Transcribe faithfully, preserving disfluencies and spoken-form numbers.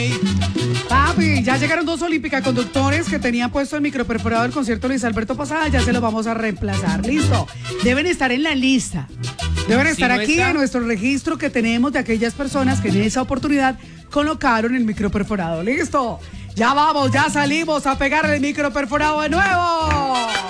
Papi, ya llegaron dos olímpicas conductores que tenían puesto el microperforado del concierto Luis Alberto Posada, ya se los vamos a reemplazar. Listo. Deben estar en la lista. Deben estar Si no aquí está... en nuestro registro que tenemos de aquellas personas que en esa oportunidad colocaron el microperforado. Listo. Ya vamos, ya salimos a pegar el microperforado de nuevo.